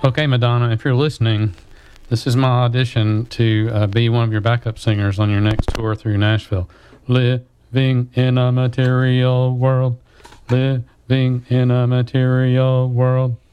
Okay, Madonna, if you're listening, this is my audition to be one of your backup singers on your next tour through Nashville. Living in a material world. Living in a material world.